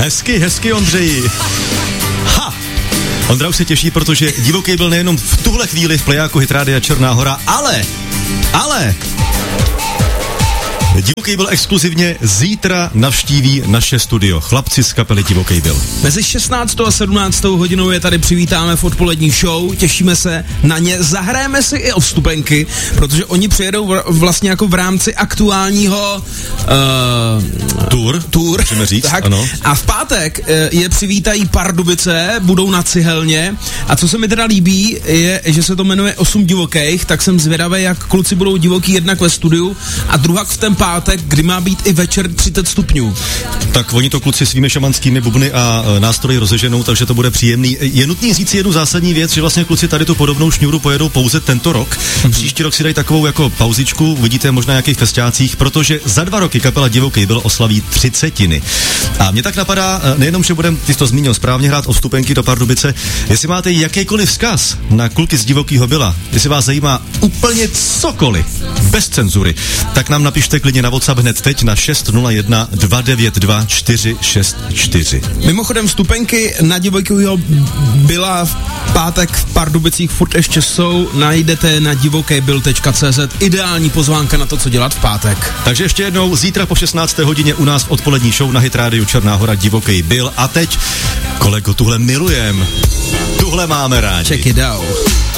Hezky, Ondřeji. Ha! Ondra už se těší, protože Divoký byl nejenom v tuhle chvíli v plejáku Hit Rádia Černá Hora, ale Divoký byl exkluzivně zítra navštíví naše studio. Chlapci z kapely Divoký byl. Mezi 16. a 17. hodinou je tady přivítáme v odpolední show, těšíme se na ně, zahrajeme si i o vstupenky, protože oni přijedou vlastně jako v rámci aktuálního tour, můžeme říct, tak. Ano. A v pátek je přivítají Pardubice, budou na Cihelně a co se mi teda líbí je, že se to jmenuje 8 divokých, tak jsem zvědavý, jak kluci budou divoký jednak ve studiu a druhak v ten pátek, kdy má být i večer 30 stupňů. Tak oni to kluci svými šamanskými bubny a nástroji rozeženou, takže to bude příjemný. Je nutný říct jednu zásadní věc, že vlastně kluci tady tu podobnou šňůru pojedou pouze tento rok. Příští rok si dají takovou jako pauzičku, uvidíte možná nějakých festiácích, protože za 2 roky kapela Divoký byl oslaví 30. A mě tak napadá, nejenom, že budeme, ty jsi to zmínil správně, hrát o vstupenky do Pardubice, jestli máte jakýkoliv vzkaz na kluky z Divokýho byla, jestli vás zajímá úplně cokoliv, bez cenzury, tak nám napište klidně na WhatsApp hned teď na 601 292 464. Mimochodem vstupenky na Divokýho byla v pátek v Pardubicích furt ještě jsou, najdete na divokejbyl.cz, ideální pozvánka na to, co dělat v pátek. Takže ještě jednou, zítra po 16. hodině u nás v odpolední show na Hit Rádiu Černá Hora Divoký byl a teď, kolego, tuhle milujem, tuhle máme rádi. Check it out.